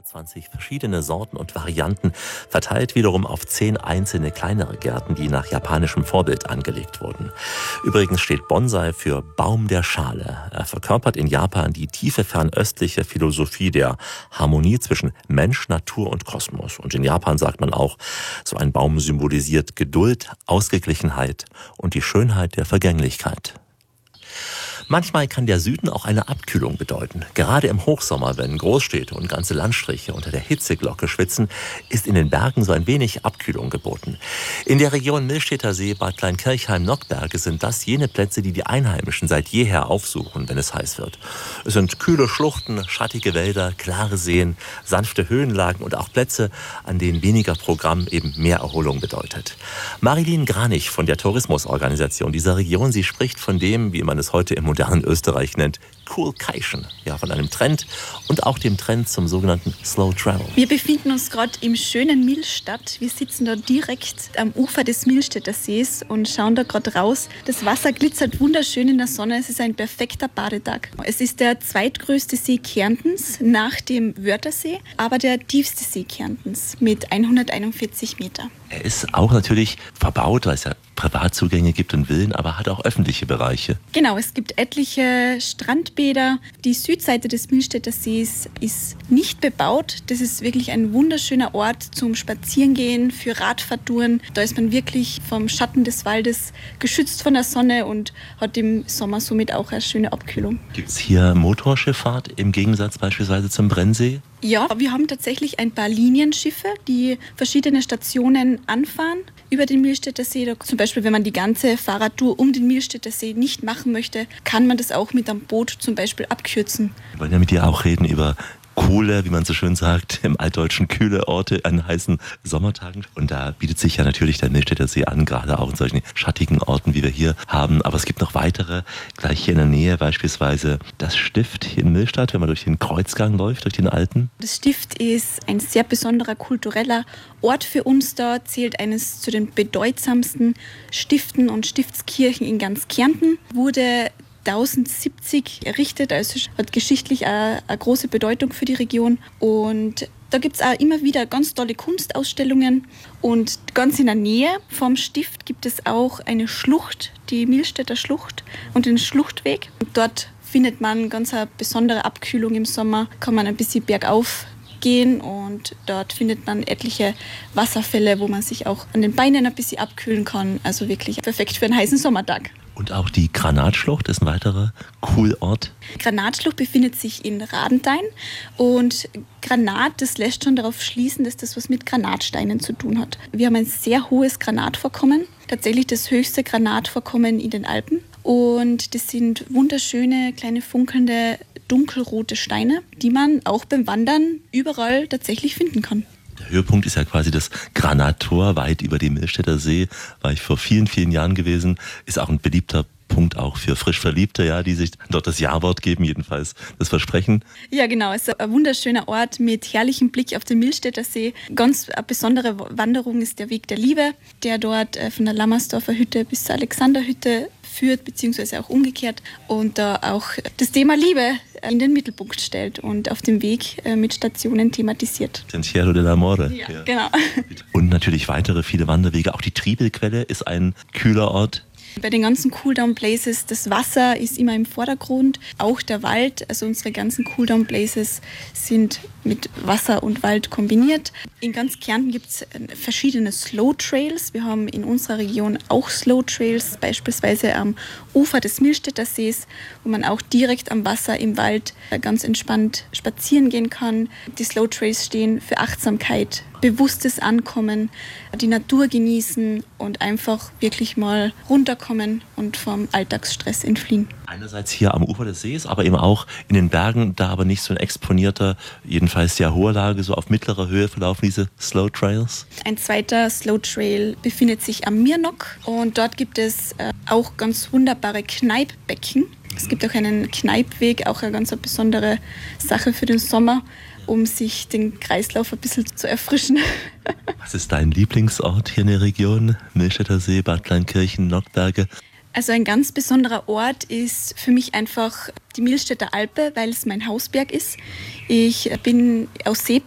120 verschiedene Sorten und Varianten, verteilt wiederum auf 10 einzelne kleinere Gärten, die nach japanischem Vorbild angelegt wurden. Übrigens steht Bonsai für Baum der Schale. Er verkörpert in Japan die tiefe fernöstliche Philosophie der Harmonie zwischen Mensch, Natur und Kosmos. Und in Japan sagt man auch, so ein Baum symbolisiert Geduld, Ausgeglichenheit und die Schönheit der Vergänglichkeit. Manchmal kann der Süden auch eine Abkühlung bedeuten. Gerade im Hochsommer, wenn Großstädte und ganze Landstriche unter der Hitzeglocke schwitzen, ist in den Bergen so ein wenig Abkühlung geboten. In der Region Millstätter See, Bad Kleinkirchheim, Nockberge sind das jene Plätze, die die Einheimischen seit jeher aufsuchen, wenn es heiß wird. Es sind kühle Schluchten, schattige Wälder, klare Seen, sanfte Höhenlagen und auch Plätze, an denen weniger Programm eben mehr Erholung bedeutet. Marilyn Granich von der Tourismusorganisation dieser Region, sie spricht von dem, wie man es heute im modernen Österreich nennt, Coolcation. Ja, von einem Trend und auch dem Trend zum sogenannten Slow Travel. Wir befinden uns gerade im schönen Millstatt. Wir sitzen da direkt am Ufer des Millstätter Sees und schauen da gerade raus. Das Wasser glitzert wunderschön in der Sonne. Es ist ein perfekter Badetag. Es ist der zweitgrößte See Kärntens nach dem Wörthersee, aber der tiefste See Kärntens mit 141 Meter. Er ist auch natürlich verbaut, weil es ja Privatzugänge gibt und Villen, aber hat auch öffentliche Bereiche. Genau, es gibt etliche Strandbäder. Die Südseite des Millstätter Sees ist nicht bebaut. Das ist wirklich ein wunderschöner Ort zum Spazierengehen, für Radfahrtouren. Da ist man wirklich vom Schatten des Waldes geschützt von der Sonne und hat im Sommer somit auch eine schöne Abkühlung. Gibt es hier Motorschifffahrt im Gegensatz beispielsweise zum Brennsee? Ja, wir haben tatsächlich ein paar Linienschiffe, die verschiedene Stationen anfahren über den Millstätter See. Zum Beispiel, wenn man die ganze Fahrradtour um den Millstätter See nicht machen möchte, kann man das auch mit einem Boot zum Beispiel abkürzen. Wir wollen ja mit dir auch reden über coole, wie man so schön sagt, im Altdeutschen kühle Orte an heißen Sommertagen. Und da bietet sich ja natürlich der Millstätter See an, gerade auch in solchen schattigen Orten, wie wir hier haben. Aber es gibt noch weitere, gleich hier in der Nähe, beispielsweise das Stift hier in Millstatt, wenn man durch den Kreuzgang läuft, durch den alten. Das Stift ist ein sehr besonderer kultureller Ort für uns. Da zählt eines zu den bedeutsamsten Stiften und Stiftskirchen in ganz Kärnten. Wurde 1070 errichtet, also hat geschichtlich eine große Bedeutung für die Region. Und da gibt es auch immer wieder ganz tolle Kunstausstellungen. Und ganz in der Nähe vom Stift gibt es auch eine Schlucht, die Millstätter Schlucht und den Schluchtweg. Und dort findet man ganz eine besondere Abkühlung im Sommer, kann man ein bisschen bergauf gehen und dort findet man etliche Wasserfälle, wo man sich auch an den Beinen ein bisschen abkühlen kann. Also wirklich perfekt für einen heißen Sommertag. Und auch die Granatschlucht ist ein weiterer Cool-Ort. Granatschlucht befindet sich in Radenthein und Granat, das lässt schon darauf schließen, dass das was mit Granatsteinen zu tun hat. Wir haben ein sehr hohes Granatvorkommen, tatsächlich das höchste Granatvorkommen in den Alpen. Und das sind wunderschöne, kleine funkelnde, dunkelrote Steine, die man auch beim Wandern überall tatsächlich finden kann. Der Höhepunkt ist ja quasi das Granattor, weit über dem Millstätter See. War ich vor vielen, vielen Jahren gewesen. Ist auch ein beliebter Punkt auch für frisch Verliebte, ja, die sich dort das Ja-Wort geben, jedenfalls das Versprechen. Ja, genau. Es ist ein wunderschöner Ort mit herrlichem Blick auf den Millstätter See. Ganz eine besondere Wanderung ist der Weg der Liebe, der dort von der Lammersdorfer Hütte bis zur Alexanderhütte führt, beziehungsweise auch umgekehrt. Und da auch das Thema Liebe in den Mittelpunkt stellt und auf dem Weg mit Stationen thematisiert. Sentiero dell'Amore. Ja, genau. Und natürlich weitere viele Wanderwege. Auch die Triebelquelle ist ein kühler Ort. Bei den ganzen Cooldown-Places, das Wasser ist immer im Vordergrund, auch der Wald, also unsere ganzen Cooldown-Places sind mit Wasser und Wald kombiniert. In ganz Kärnten gibt es verschiedene Slow-Trails. Wir haben in unserer Region auch Slow-Trails, beispielsweise am Ufer des Millstätter Sees, wo man auch direkt am Wasser im Wald ganz entspannt spazieren gehen kann. Die Slow-Trails stehen für Achtsamkeit, bewusstes Ankommen, die Natur genießen und einfach wirklich mal runterkommen und vom Alltagsstress entfliehen. Einerseits hier am Ufer des Sees, aber eben auch in den Bergen, da aber nicht so ein exponierter, jedenfalls sehr hoher Lage, so auf mittlerer Höhe verlaufen diese Slow Trails. Ein zweiter Slow Trail befindet sich am Mirnock und dort gibt es auch ganz wunderbare Kneippbecken. Es gibt auch einen Kneippweg, auch eine ganz besondere Sache für den Sommer, um sich den Kreislauf ein bisschen zu erfrischen. Was ist dein Lieblingsort hier in der Region? Millstätter See, Bad Kleinkirchen, Nockberge? Also ein ganz besonderer Ort ist für mich einfach die Millstätter Alpe, weil es mein Hausberg ist. Ich bin aus